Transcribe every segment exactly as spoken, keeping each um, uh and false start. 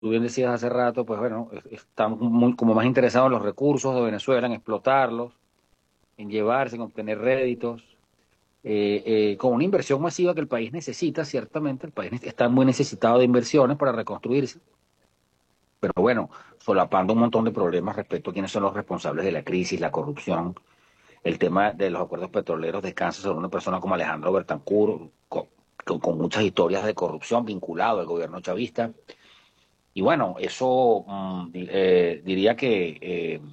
tú bien decías hace rato, pues bueno, es- están muy, como más interesados en los recursos de Venezuela, en explotarlos, en llevarse, en obtener réditos, eh, eh, con una inversión masiva que el país necesita, ciertamente, el país está muy necesitado de inversiones para reconstruirse, pero bueno, solapando un montón de problemas respecto a quiénes son los responsables de la crisis, la corrupción, el tema de los acuerdos petroleros descansa sobre una persona como Alejandro Bertancur, con, con- con muchas historias de corrupción vinculado al gobierno chavista. Y bueno, eso mm, di- eh, diría que eh,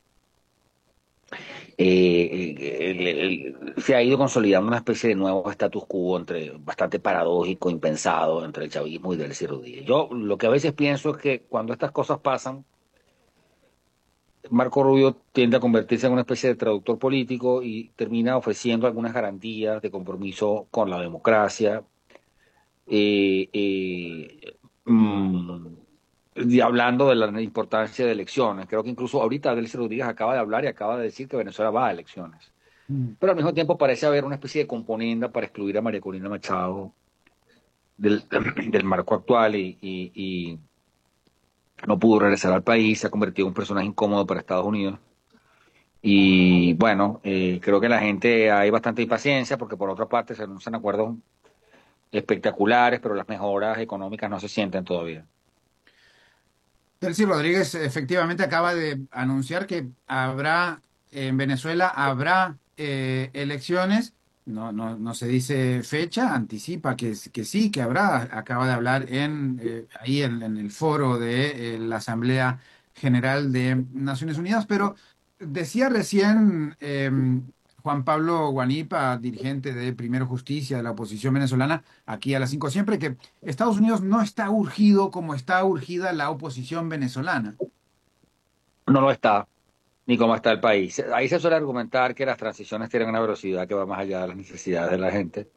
eh, el- el- se ha ido consolidando una especie de nuevo status quo entre bastante paradójico, impensado entre el chavismo y Delcy Rodríguez. Yo lo que a veces pienso es que cuando estas cosas pasan, Marco Rubio tiende a convertirse en una especie de traductor político y termina ofreciendo algunas garantías de compromiso con la democracia, eh, eh, mm, y hablando de la importancia de elecciones. Creo que incluso ahorita Delcy Rodríguez acaba de hablar y acaba de decir que Venezuela va a elecciones. Mm. Pero al mismo tiempo parece haber una especie de componenda para excluir a María Corina Machado del, del marco actual y, y- y no pudo regresar al país, se ha convertido en un personaje incómodo para Estados Unidos. Y bueno, eh, creo que la gente hay bastante impaciencia porque por otra parte se anuncian acuerdos espectaculares, pero las mejoras económicas no se sienten todavía. Delcy Rodríguez efectivamente acaba de anunciar que habrá en Venezuela habrá eh, elecciones. No, no, no se dice fecha, anticipa que, que sí, que habrá. Acaba de hablar en eh, ahí en, en el foro de eh, la Asamblea General de Naciones Unidas, pero decía recién em, Juan Pablo Guanipa, dirigente de Primero Justicia de la oposición venezolana, aquí a las cinco siempre, que Estados Unidos no está urgido como está urgida la oposición venezolana. No lo está, ni cómo está el país. Ahí se suele argumentar que las transiciones tienen una velocidad que va más allá de las necesidades de la gente.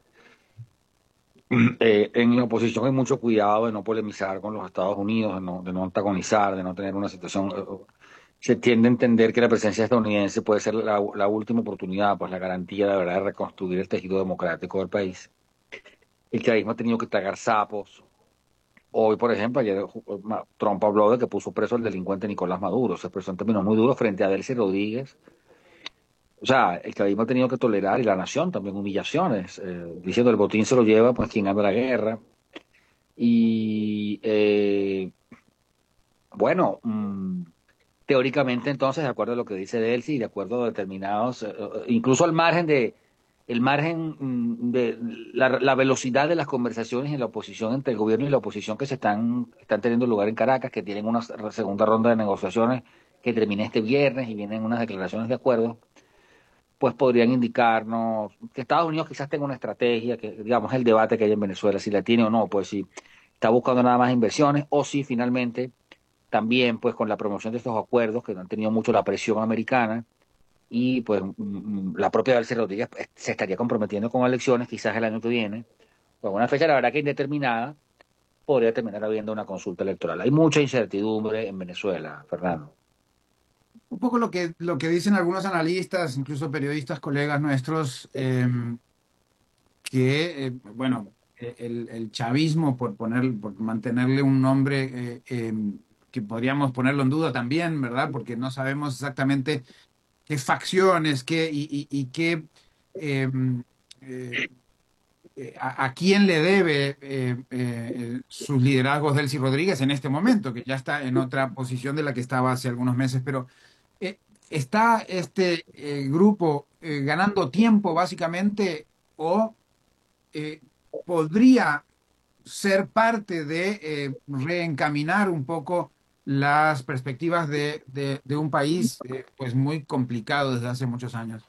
Eh, en la oposición hay mucho cuidado de no polemizar con los Estados Unidos, de no, de no antagonizar, de no tener una situación. eh, Se tiende a entender que la presencia estadounidense puede ser la, la última oportunidad, pues la garantía de verdad de reconstruir el tejido democrático del país. El chavismo ha tenido que tragar sapos. Hoy, por ejemplo, ayer ju- ma- Trump habló de que puso preso al delincuente Nicolás Maduro. Se expresó en términos muy duros frente a Delcy Rodríguez. O sea, el chavismo ha tenido que tolerar, y la nación también, humillaciones, eh, diciendo el botín se lo lleva pues quien gana la guerra. Y eh, bueno, mm, teóricamente entonces, de acuerdo a lo que dice Delcy y de acuerdo a determinados, eh, eh, incluso al margen de, el margen mm, de la, la velocidad de las conversaciones en la oposición entre el gobierno y la oposición que se están, están teniendo lugar en Caracas, que tienen una segunda ronda de negociaciones que termina este viernes y vienen unas declaraciones de acuerdo, pues podrían indicarnos que Estados Unidos quizás tenga una estrategia, que digamos el debate que hay en Venezuela, si la tiene o no, pues si está buscando nada más inversiones o si finalmente también pues con la promoción de estos acuerdos que no han tenido mucho la presión americana y pues mm, mm, la propia Delcy Rodríguez pues, se estaría comprometiendo con elecciones quizás el año que viene, con una fecha la verdad que indeterminada, podría terminar habiendo una consulta electoral. Hay mucha incertidumbre en Venezuela, Fernando. Un poco lo que, lo que dicen algunos analistas, incluso periodistas, colegas nuestros, eh, que, eh, bueno, eh, el, el chavismo, por poner, por mantenerle un nombre eh, eh, que podríamos ponerlo en duda también, ¿verdad? Porque no sabemos exactamente qué facciones, qué y, y- y qué eh, eh, eh, a, a quién le debe eh, eh, sus liderazgos Delcy Rodríguez en este momento, que ya está en otra posición de la que estaba hace algunos meses, pero eh, ¿está este eh, grupo eh, ganando tiempo básicamente o eh, podría ser parte de eh, reencaminar un poco las perspectivas de, de- de un país eh, pues muy complicado desde hace muchos años?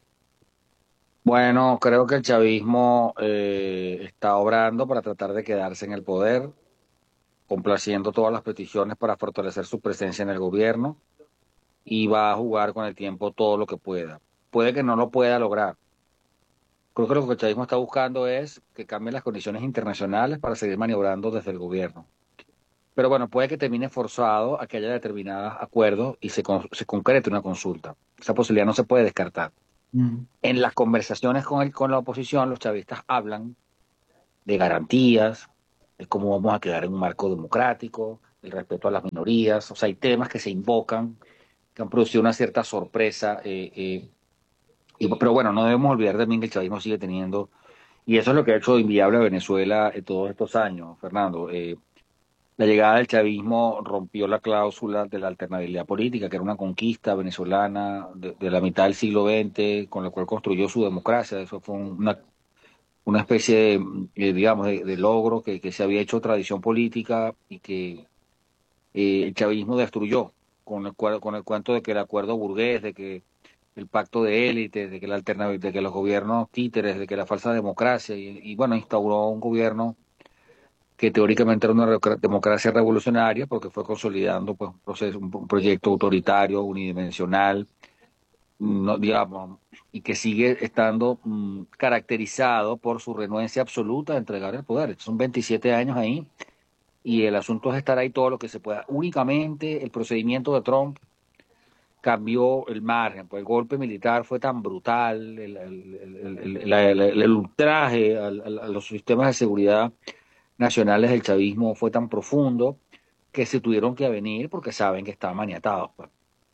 Bueno, creo que el chavismo eh, está obrando para tratar de quedarse en el poder, complaciendo todas las peticiones para fortalecer su presencia en el gobierno y va a jugar con el tiempo todo lo que pueda. Puede que no lo pueda lograr. Creo que lo que el chavismo está buscando es que cambien las condiciones internacionales para seguir maniobrando desde el gobierno. Pero bueno, puede que termine forzado a que haya determinados acuerdos y se, con- se concrete una consulta. Esa posibilidad no se puede descartar. Mm. En las conversaciones con, el, con la oposición, los chavistas hablan de garantías, de cómo vamos a quedar en un marco democrático, el respeto a las minorías, o sea, hay temas que se invocan, que han producido una cierta sorpresa, eh, eh, y, pero bueno, no debemos olvidar también que el chavismo sigue teniendo, y eso es lo que ha hecho inviable a Venezuela eh, todos estos años, Fernando. Eh, la llegada del chavismo rompió la cláusula de la alternabilidad política, que era una conquista venezolana de, de la mitad del siglo veinte, con la cual construyó su democracia. Eso fue una, una especie de, eh, digamos, de, de logro que, que se había hecho tradición política y que eh, el chavismo destruyó con el, cuer- con el cuento de que el acuerdo burgués, de que el pacto de élites, de que la alternativa, de que los gobiernos títeres, de que la falsa democracia, y, y bueno, instauró un gobierno que teóricamente era una reocra- democracia revolucionaria, porque fue consolidando pues, un proceso, un, un proyecto autoritario, unidimensional, no, digamos, y que sigue estando mm, caracterizado por su renuencia absoluta a entregar el poder. Son veintisiete años ahí, y el asunto es estar ahí todo lo que se pueda. Únicamente el procedimiento de Trump cambió el margen, pues el golpe militar fue tan brutal, el, el, el, el, la- el- el ultraje al- al- a los sistemas de seguridad nacionales del chavismo fue tan profundo que se tuvieron que avenir porque saben que estaban maniatados, pues.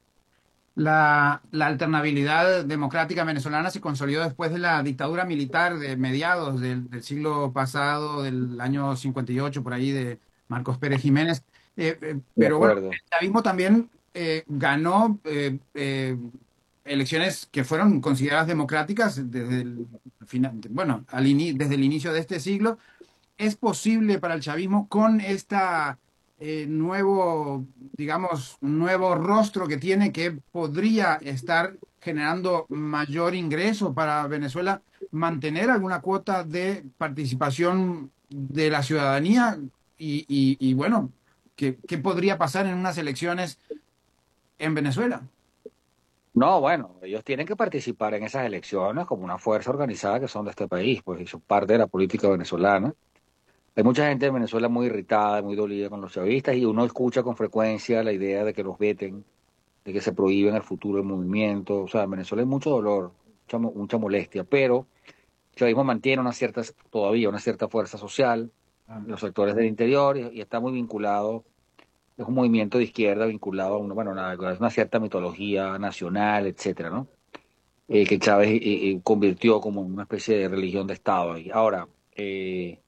La, la alternabilidad democrática venezolana se consolidó después de la dictadura militar de mediados del, del siglo pasado, del año cincuenta y ocho, por ahí, de Marcos Pérez Jiménez. Eh, eh, De pero bueno, acuerdo. el chavismo también eh, ganó eh, eh, elecciones que fueron consideradas democráticas desde el final, bueno, al ini- desde el inicio de este siglo. ¿Es posible para el chavismo con esta eh, nuevo, digamos, nuevo rostro que tiene que podría estar generando mayor ingreso para Venezuela, mantener alguna cuota de participación de la ciudadanía? Y, y- y bueno, ¿qué, qué podría pasar en unas elecciones en Venezuela? No, bueno, ellos tienen que participar en esas elecciones como una fuerza organizada que son de este país, pues y son parte de la política venezolana. Hay mucha gente en Venezuela muy irritada, muy dolida con los chavistas y uno escucha con frecuencia la idea de que los veten, de que se prohíben el futuro del movimiento. O sea, en Venezuela hay mucho dolor, mucha, mo- mucha molestia, pero el chavismo mantiene una cierta, todavía una cierta fuerza social Ah. en los sectores del interior y, y está muy vinculado, es un movimiento de izquierda vinculado a una, bueno, una, a una cierta mitología nacional, etcétera, ¿no? Eh, que Chávez eh, eh, convirtió como en una especie de religión de Estado ahí. Ahora, eh,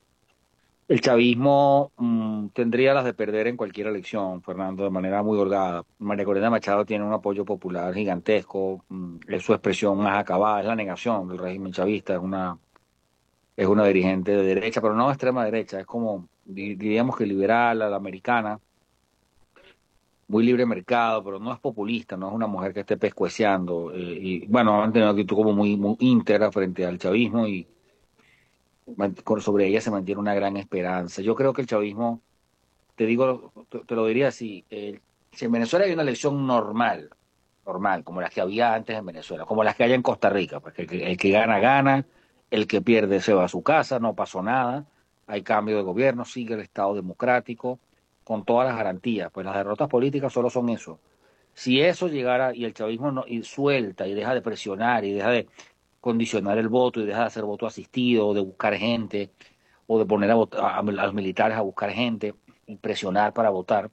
el chavismo mm, tendría las de perder en cualquier elección, Fernando, de manera muy holgada. María Corina Machado tiene un apoyo popular gigantesco, mm, es su expresión más acabada, es la negación del régimen chavista, es una, es una dirigente de derecha, pero no de extrema derecha, es como, di- diríamos que liberal, a la americana, muy libre mercado, pero no es populista, no es una mujer que esté pescueciando. Eh, y bueno, han tenido una actitud como muy, muy íntegra frente al chavismo y man- con- sobre ella se mantiene una gran esperanza. Yo creo que el chavismo, te digo, te, te lo diría así, eh, si en Venezuela hay una elección normal, normal, como las que había antes en Venezuela, como las que hay en Costa Rica, porque el que, el que gana, gana, el que pierde se va a su casa, no pasó nada, hay cambio de gobierno, sigue el Estado democrático, con todas las garantías, pues las derrotas políticas solo son eso. Si eso llegara y el chavismo no, y suelta y deja de presionar y deja de condicionar el voto y deja de hacer voto asistido o de buscar gente o de poner a, vot- a, a los militares a buscar gente y presionar para votar,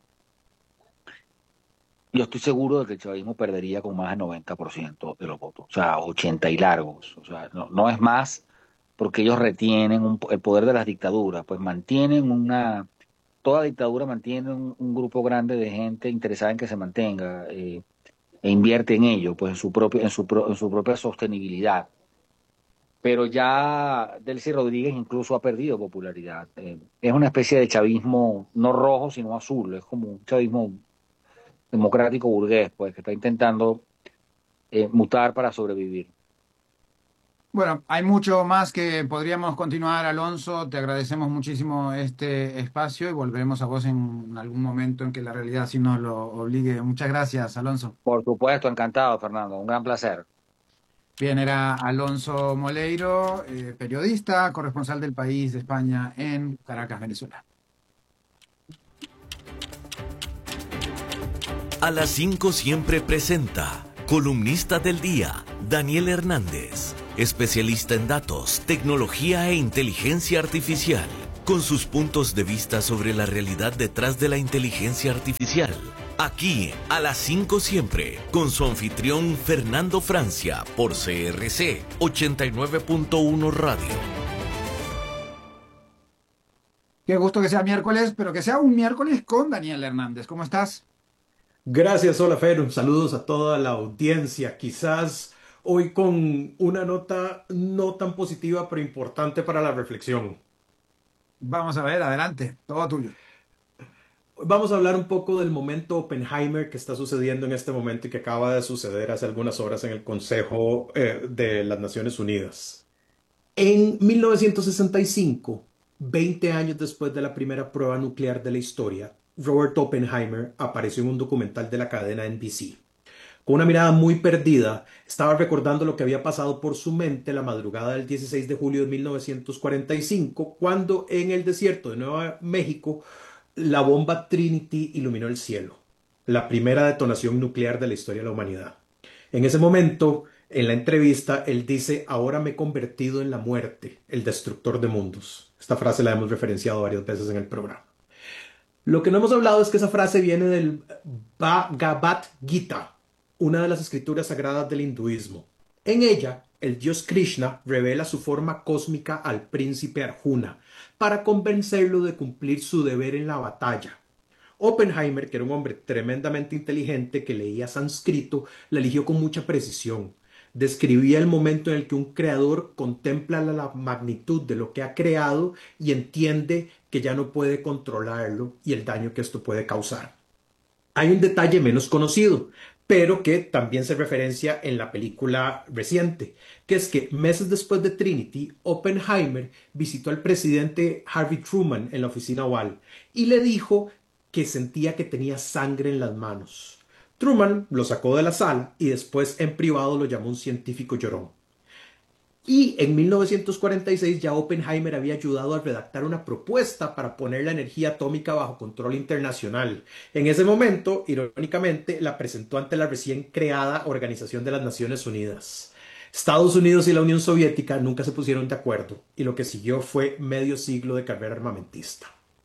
yo estoy seguro de que el chavismo perdería con más del noventa por ciento de los votos, o sea, ochenta y largos, o sea, no, no es más porque ellos retienen un po- el poder de las dictaduras, pues mantienen una, toda dictadura mantiene un, un grupo grande de gente interesada en que se mantenga eh, e invierte en ello, pues en su propio, en su, pro- en su propia sostenibilidad. Pero ya Delcy Rodríguez incluso ha perdido popularidad. Eh, es una especie de chavismo no rojo, sino azul, es como un chavismo democrático burgués, pues, que está intentando eh, mutar para sobrevivir. Bueno, hay mucho más que podríamos continuar, Alonso. Te agradecemos muchísimo este espacio y volveremos a vos en algún momento en que la realidad así nos lo obligue. Muchas gracias, Alonso. Por supuesto, encantado, Fernando, un gran placer. Bien, era Alonso Moleiro, eh, periodista, corresponsal del País de España en Caracas, Venezuela. A las cinco siempre presenta, columnista del día, Daniel Hernández, especialista en datos, tecnología e inteligencia artificial, con sus puntos de vista sobre la realidad detrás de la inteligencia artificial. Aquí, a las cinco siempre, con su anfitrión Fernando Francia, por C R C ochenta y nueve punto uno Radio. Qué gusto que sea miércoles, pero que sea un miércoles con Daniel Hernández. ¿Cómo estás? Gracias, hola Fer, saludos a toda la audiencia. Quizás hoy con una nota no tan positiva, pero importante para la reflexión. Vamos a ver, adelante, todo tuyo. Vamos a hablar un poco del momento Oppenheimer que está sucediendo en este momento y que acaba de suceder hace algunas horas en el Consejo eh, de las Naciones Unidas. En mil novecientos sesenta y cinco, veinte años después de la primera prueba nuclear de la historia, Robert Oppenheimer apareció en un documental de la cadena N B C. Con una mirada muy perdida, estaba recordando lo que había pasado por su mente la madrugada del dieciséis de julio de mil novecientos cuarenta y cinco, cuando en el desierto de Nuevo México la bomba Trinity iluminó el cielo, la primera detonación nuclear de la historia de la humanidad. En ese momento, en la entrevista, él dice: ahora me he convertido en la muerte, el destructor de mundos. Esta frase la hemos referenciado varias veces en el programa. Lo que no hemos hablado es que esa frase viene del Bhagavad Gita, una de las escrituras sagradas del hinduismo. En ella, el dios Krishna revela su forma cósmica al príncipe Arjuna para convencerlo de cumplir su deber en la batalla. Oppenheimer, que era un hombre tremendamente inteligente que leía sánscrito, la eligió con mucha precisión. Describía el momento en el que un creador contempla la magnitud de lo que ha creado y entiende que ya no puede controlarlo y el daño que esto puede causar. Hay un detalle menos conocido, pero que también se referencia en la película reciente, que es que meses después de Trinity, Oppenheimer visitó al presidente Harry Truman en la oficina Oval y le dijo que sentía que tenía sangre en las manos. Truman lo sacó de la sala y después en privado lo llamó un científico llorón. Y en mil novecientos cuarenta y seis ya Oppenheimer había ayudado a redactar una propuesta para poner la energía atómica bajo control internacional. En ese momento, irónicamente, la presentó ante la recién creada Organización de las Naciones Unidas. Estados Unidos y la Unión Soviética nunca se pusieron de acuerdo y lo que siguió fue medio siglo de carrera armamentista.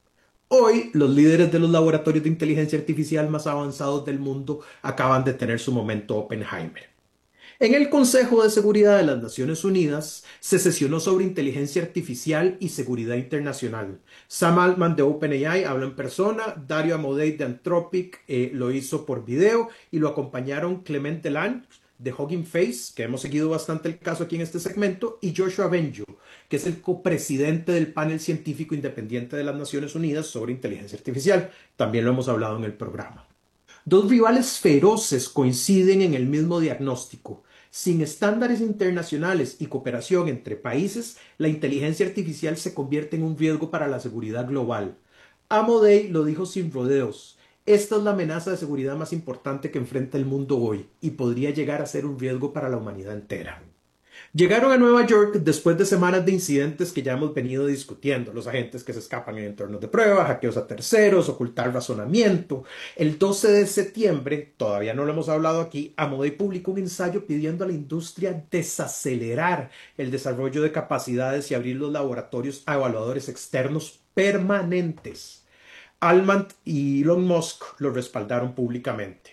Hoy, los líderes de los laboratorios de inteligencia artificial más avanzados del mundo acaban de tener su momento Oppenheimer. En el Consejo de Seguridad de las Naciones Unidas se sesionó sobre inteligencia artificial y seguridad internacional. Sam Altman de OpenAI habló en persona, Dario Amodei de Anthropic eh, lo hizo por video y lo acompañaron Clement Delange de Hugging Face, que hemos seguido bastante el caso aquí en este segmento, y Joshua Bengio, que es el copresidente del panel científico independiente de las Naciones Unidas sobre inteligencia artificial. También lo hemos hablado en el programa. Dos rivales feroces coinciden en el mismo diagnóstico. Sin estándares internacionales y cooperación entre países, la inteligencia artificial se convierte en un riesgo para la seguridad global. Amodei lo dijo sin rodeos. Esta es la amenaza de seguridad más importante que enfrenta el mundo hoy y podría llegar a ser un riesgo para la humanidad entera. Llegaron a Nueva York después de semanas de incidentes que ya hemos venido discutiendo. Los agentes que se escapan en entornos de prueba, hackeos a terceros, ocultar razonamiento. El doce de septiembre, todavía no lo hemos hablado aquí, Amodei publicó un ensayo pidiendo a la industria desacelerar el desarrollo de capacidades y abrir los laboratorios a evaluadores externos permanentes. Altman y Elon Musk lo respaldaron públicamente.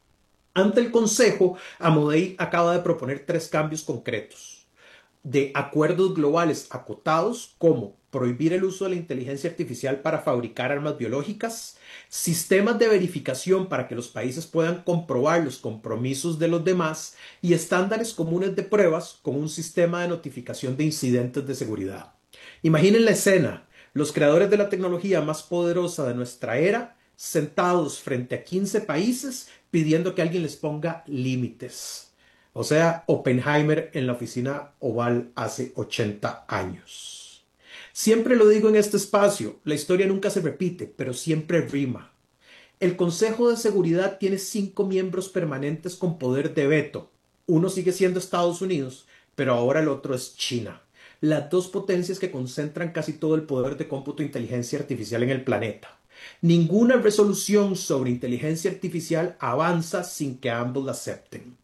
Ante el Consejo, Amodei acaba de proponer tres cambios concretos de acuerdos globales acotados, como prohibir el uso de la inteligencia artificial para fabricar armas biológicas, sistemas de verificación para que los países puedan comprobar los compromisos de los demás y estándares comunes de pruebas con un sistema de notificación de incidentes de seguridad. Imaginen la escena: los creadores de la tecnología más poderosa de nuestra era sentados frente a quince países pidiendo que alguien les ponga límites. O sea, Oppenheimer en la oficina Oval hace ochenta años. Siempre lo digo en este espacio, la historia nunca se repite, pero siempre rima. El Consejo de Seguridad tiene cinco miembros permanentes con poder de veto. Uno sigue siendo Estados Unidos, pero ahora el otro es China. Las dos potencias que concentran casi todo el poder de cómputo e inteligencia artificial en el planeta. Ninguna resolución sobre inteligencia artificial avanza sin que ambos la acepten.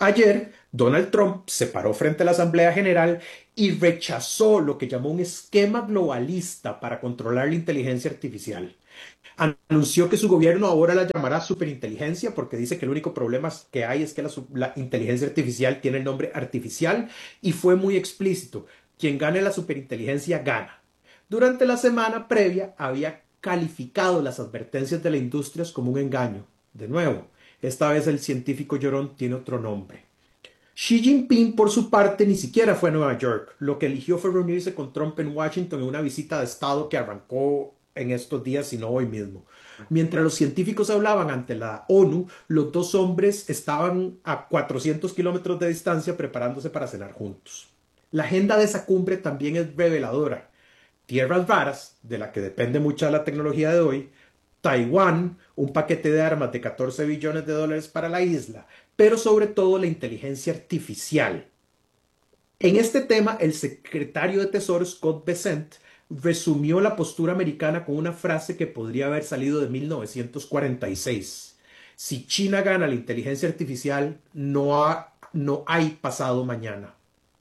Ayer, Donald Trump se paró frente a la Asamblea General y rechazó lo que llamó un esquema globalista para controlar la inteligencia artificial. Anunció que su gobierno ahora la llamará superinteligencia porque dice que el único problema que hay es que la, la inteligencia artificial tiene el nombre artificial y fue muy explícito. Quien gane la superinteligencia gana. Durante la semana previa había calificado las advertencias de la industria como un engaño. De nuevo, esta vez el científico llorón tiene otro nombre. Xi Jinping, por su parte, ni siquiera fue a Nueva York. Lo que eligió fue reunirse con Trump en Washington en una visita de Estado que arrancó en estos días y no hoy mismo. Mientras los científicos hablaban ante la ONU, los dos hombres estaban a cuatrocientos kilómetros de distancia preparándose para cenar juntos. La agenda de esa cumbre también es reveladora. Tierras raras, de la que depende mucha de la tecnología de hoy, Taiwán, un paquete de armas de catorce billones de dólares para la isla, pero sobre todo la inteligencia artificial. En este tema, el secretario de Tesoro Scott Bessent resumió la postura americana con una frase que podría haber salido de mil novecientos cuarenta y seis. Si China gana la inteligencia artificial, no, ha, no hay pasado mañana.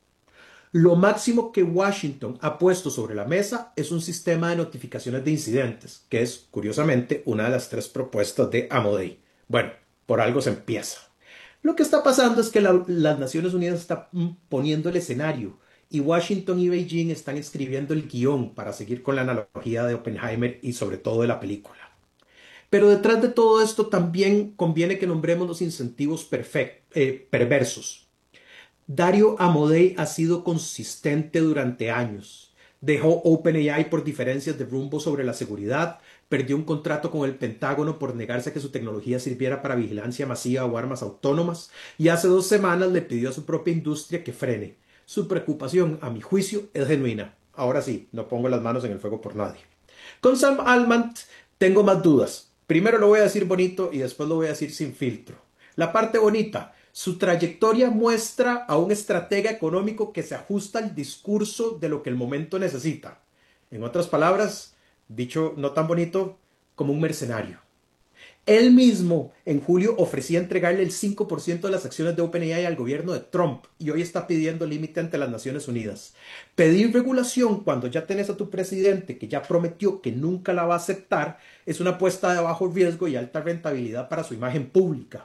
Lo máximo que Washington ha puesto sobre la mesa es un sistema de notificaciones de incidentes, que es, curiosamente, una de las tres propuestas de Amodei. Bueno, por algo se empieza. Lo que está pasando es que la, las Naciones Unidas están poniendo el escenario y Washington y Beijing están escribiendo el guión para seguir con la analogía de Oppenheimer y sobre todo de la película. Pero detrás de todo esto también conviene que nombremos los incentivos eh, perversos. Dario Amodei ha sido consistente durante años. Dejó OpenAI por diferencias de rumbo sobre la seguridad, perdió un contrato con el Pentágono por negarse a que su tecnología sirviera para vigilancia masiva o armas autónomas, y hace dos semanas le pidió a su propia industria que frene. Su preocupación, a mi juicio, es genuina. Ahora sí, no pongo las manos en el fuego por nadie. Con Sam Altman tengo más dudas. Primero lo voy a decir bonito y después lo voy a decir sin filtro. La parte bonita. Su trayectoria muestra a un estratega económico que se ajusta al discurso de lo que el momento necesita. En otras palabras, dicho no tan bonito, como un mercenario. Él mismo en julio ofrecía entregarle el cinco por ciento de las acciones de OpenAI al gobierno de Trump y hoy está pidiendo límite ante las Naciones Unidas. Pedir regulación cuando ya tenés a tu presidente que ya prometió que nunca la va a aceptar es una apuesta de bajo riesgo y alta rentabilidad para su imagen pública.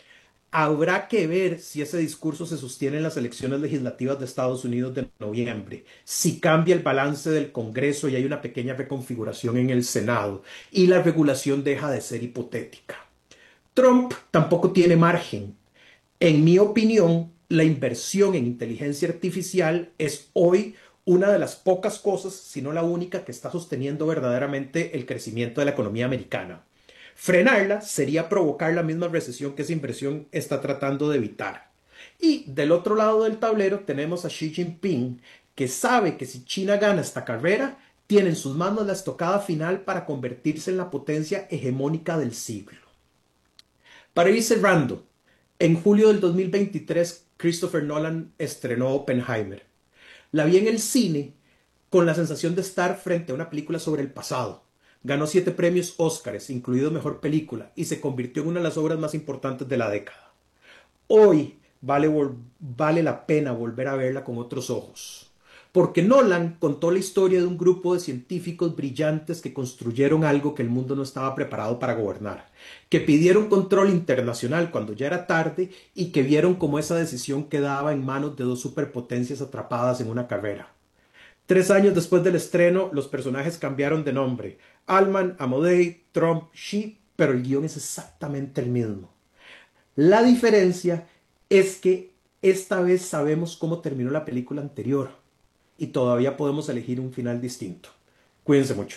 Habrá que ver si ese discurso se sostiene en las elecciones legislativas de Estados Unidos de noviembre, si cambia el balance del Congreso y hay una pequeña reconfiguración en el Senado y la regulación deja de ser hipotética. Trump tampoco tiene margen. En mi opinión, la inversión en inteligencia artificial es hoy una de las pocas cosas, si no la única, que está sosteniendo verdaderamente el crecimiento de la economía americana. Frenarla sería provocar la misma recesión que esa inversión está tratando de evitar. Y del otro lado del tablero tenemos a Xi Jinping, que sabe que si China gana esta carrera, tiene en sus manos la estocada final para convertirse en la potencia hegemónica del siglo. Para ir cerrando, en julio del dos mil veintitrés, Christopher Nolan estrenó Oppenheimer. La vi en el cine con la sensación de estar frente a una película sobre el pasado. Ganó siete premios Óscares, incluido Mejor Película, y se convirtió en una de las obras más importantes de la década. Hoy vale, vale la pena volver a verla con otros ojos, porque Nolan contó la historia de un grupo de científicos brillantes que construyeron algo que el mundo no estaba preparado para gobernar, que pidieron control internacional cuando ya era tarde y que vieron cómo esa decisión quedaba en manos de dos superpotencias atrapadas en una carrera. Tres años después del estreno, los personajes cambiaron de nombre. Altman, Amodei, Trump, Xi, pero el guión es exactamente el mismo. La diferencia es que esta vez sabemos cómo terminó la película anterior y todavía podemos elegir un final distinto. Cuídense mucho.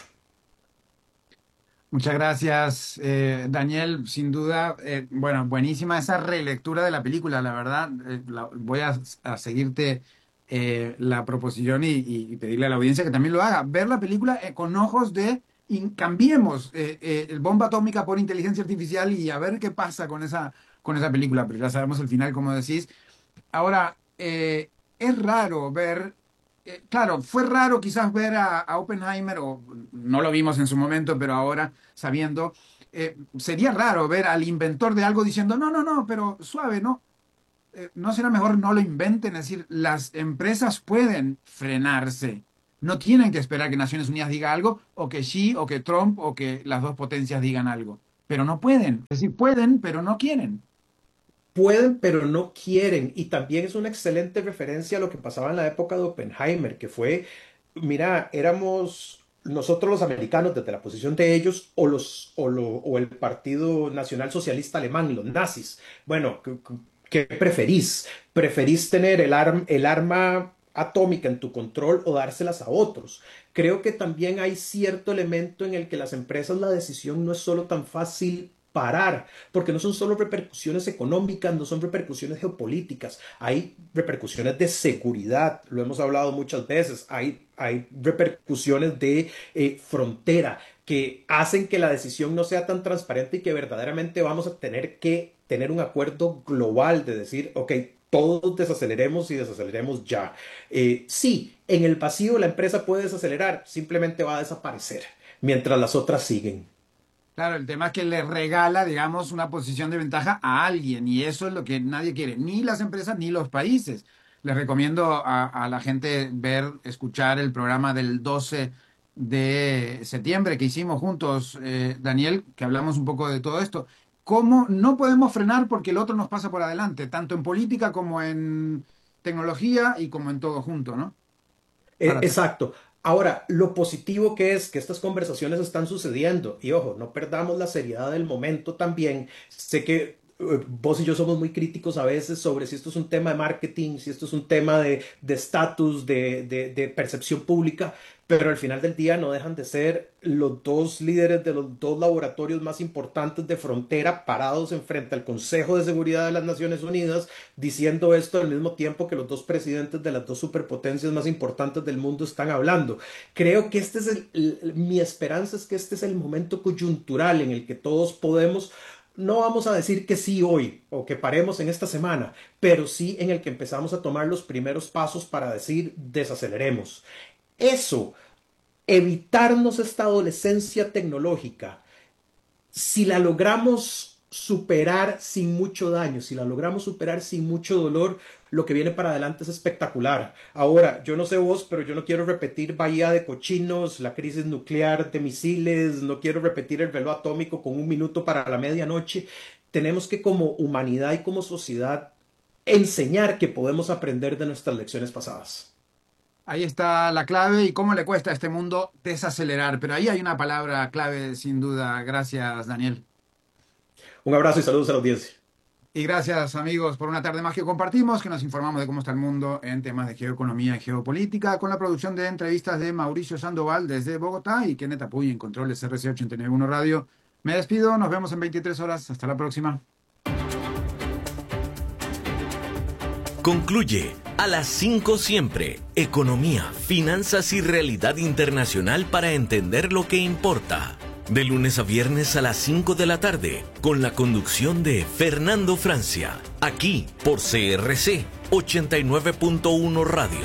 Muchas gracias, eh, Daniel. Sin duda, eh, bueno, buenísima esa relectura de la película, la verdad. Eh, la- voy a, a seguirte eh, la proposición y, y pedirle a la audiencia que también lo haga. Ver la película eh, con ojos de y cambiemos eh, eh, el bomba atómica por inteligencia artificial y a ver qué pasa con esa, con esa película. Pero ya sabemos el final, como decís. Ahora, eh, es raro ver, eh, claro, fue raro quizás ver a, a Oppenheimer, o no lo vimos en su momento, pero ahora sabiendo, eh, sería raro ver al inventor de algo diciendo, no, no, no, pero suave, ¿no? eh, ¿no será mejor no lo inventen? Es decir, las empresas pueden frenarse. No tienen que esperar que Naciones Unidas diga algo, o que Xi, o que Trump, o que las dos potencias digan algo. Pero no pueden. Es decir, pueden, pero no quieren. Pueden, pero no quieren. Y también es una excelente referencia a lo que pasaba en la época de Oppenheimer, que fue, mira, éramos nosotros los americanos desde la posición de ellos o, los, o, lo, o el Partido Nacional Socialista Alemán, los nazis. Bueno, ¿qué, qué preferís? ¿Preferís tener el, arm, el arma atómica en tu control o dárselas a otros? Creo que también hay cierto elemento en el que las empresas la decisión no es solo tan fácil parar, porque no son solo repercusiones económicas, no son repercusiones geopolíticas, hay repercusiones de seguridad, lo hemos hablado muchas veces, hay, hay repercusiones de eh, frontera que hacen que la decisión no sea tan transparente y que verdaderamente vamos a tener que tener un acuerdo global de decir, ok, todos desaceleremos y desaceleremos ya. Eh, sí, en el vacío la empresa puede desacelerar, simplemente va a desaparecer, mientras las otras siguen. Claro, el tema es que le regala, digamos, una posición de ventaja a alguien y eso es lo que nadie quiere, ni las empresas ni los países. Les recomiendo a, a la gente ver, escuchar el programa del doce de septiembre que hicimos juntos, eh, Daniel, que hablamos un poco de todo esto. Cómo no podemos frenar porque el otro nos pasa por adelante, tanto en política como en tecnología y como en todo junto, ¿no? Eh, exacto. Ahora, lo positivo que es que estas conversaciones están sucediendo y ojo, no perdamos la seriedad del momento también. Sé que eh, vos y yo somos muy críticos a veces sobre si esto es un tema de marketing, si esto es un tema de de estatus, de, de, de percepción pública, pero al final del día no dejan de ser los dos líderes de los dos laboratorios más importantes de frontera parados enfrente al Consejo de Seguridad de las Naciones Unidas diciendo esto al mismo tiempo que los dos presidentes de las dos superpotencias más importantes del mundo están hablando. Creo que este es el, el, mi esperanza es que este es el momento coyuntural en el que todos podemos, no vamos a decir que sí hoy o que paremos en esta semana, pero sí en el que empezamos a tomar los primeros pasos para decir desaceleremos. Eso, evitarnos esta adolescencia tecnológica, si la logramos superar sin mucho daño, si la logramos superar sin mucho dolor, lo que viene para adelante es espectacular. Ahora, yo no sé vos, pero yo no quiero repetir Bahía de Cochinos, la crisis nuclear de misiles, no quiero repetir el reloj atómico con un minuto para la medianoche. Tenemos que como humanidad y como sociedad enseñar que podemos aprender de nuestras lecciones pasadas. Ahí está la clave y cómo le cuesta a este mundo desacelerar. Pero ahí hay una palabra clave, sin duda. Gracias, Daniel. Un abrazo y saludos a la audiencia. Y gracias, amigos, por una tarde más que compartimos, que nos informamos de cómo está el mundo en temas de geoeconomía y geopolítica, con la producción de entrevistas de Mauricio Sandoval desde Bogotá y Kenneth Apuy en controles R C ochenta y nueve punto uno Radio. Me despido, nos vemos en veintitrés horas. Hasta la próxima. Concluye a las cinco siempre, economía, finanzas y realidad internacional para entender lo que importa. De lunes a viernes a las cinco de la tarde, con la conducción de Fernando Francia, aquí por C R C ochenta y nueve punto uno Radio.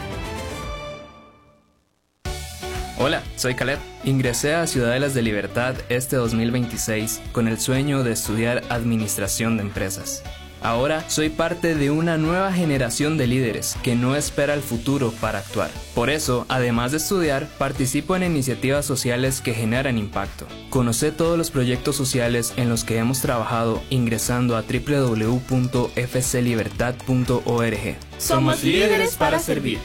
Hola, soy Caleb. Ingresé a Ciudadelas de Libertad este dos mil veintiséis con el sueño de estudiar Administración de Empresas. Ahora soy parte de una nueva generación de líderes que no espera el futuro para actuar. Por eso, además de estudiar, participo en iniciativas sociales que generan impacto. Conoce todos los proyectos sociales en los que hemos trabajado ingresando a doble u doble u doble u punto f c libertad punto org. Somos líderes para servir.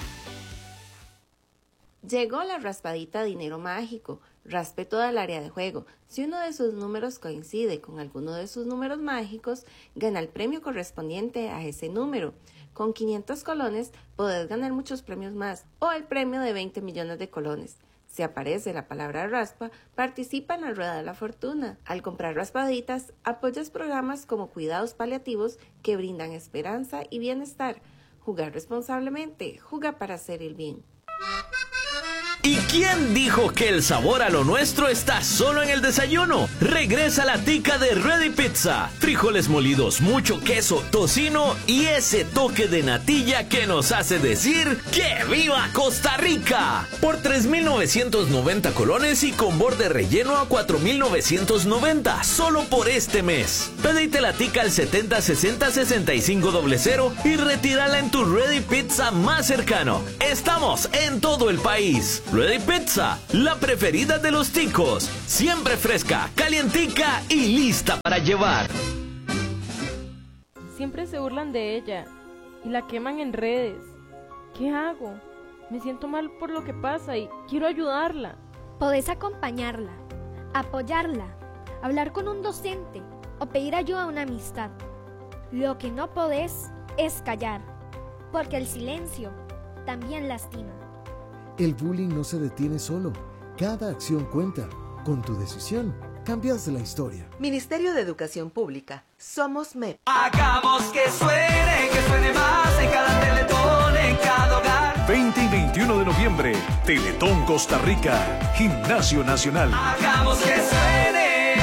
Llegó la raspadita Dinero Mágico. Raspe toda el área de juego. Si uno de sus números coincide con alguno de sus números mágicos, gana el premio correspondiente a ese número. Con quinientos colones podés ganar muchos premios más o el premio de veinte millones de colones. Si aparece la palabra raspa, participa en la rueda de la fortuna. Al comprar raspaditas, apoyas programas como cuidados paliativos que brindan esperanza y bienestar. Jugar responsablemente, juega para hacer el bien. ¿Y quién dijo que el sabor a lo nuestro está solo en el desayuno? Regresa la tica de Ready Pizza. Frijoles molidos, mucho queso, tocino y ese toque de natilla que nos hace decir ¡que viva Costa Rica! Por tres mil novecientos noventa colones y con borde relleno a cuatro mil novecientos noventa, solo por este mes. Pedite la tica al setenta sesenta sesenta y cinco cero cero y retírala en tu Ready Pizza más cercano. Estamos en todo el país. Ready Pizza, la preferida de los ticos. Siempre fresca, calientica y lista para llevar. Siempre se burlan de ella y la queman en redes. ¿Qué hago? Me siento mal por lo que pasa y quiero ayudarla. Podés acompañarla, apoyarla, hablar con un docente o pedir ayuda a una amistad. Lo que no podés es callar, porque el silencio también lastima. El bullying no se detiene solo. Cada acción cuenta. Con tu decisión, cambias la historia. Ministerio de Educación Pública. Somos M E P. Hagamos que suene, que suene más en cada teletón, en cada hogar. veinte y veintiuno de noviembre, Teletón Costa Rica, Gimnasio Nacional. Hagamos que suene.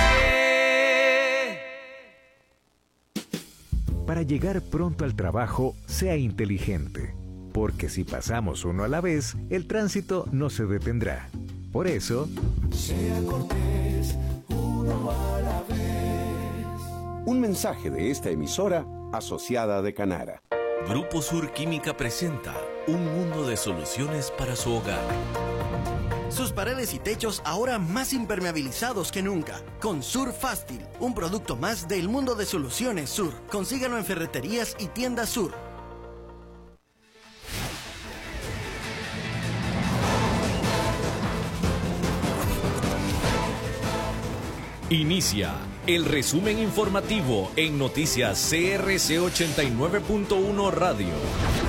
Para llegar pronto al trabajo, sea inteligente. Porque si pasamos uno a la vez, el tránsito no se detendrá. Por eso, sea cortés, uno a la vez. Un mensaje de esta emisora asociada de Canara. Grupo Sur Química presenta un mundo de soluciones para su hogar. Sus paredes y techos ahora más impermeabilizados que nunca. Con Sur Fástil, un producto más del mundo de soluciones Sur. Consígalo en ferreterías y tiendas Sur. Inicia el resumen informativo en Noticias C R C ochenta y nueve punto uno Radio.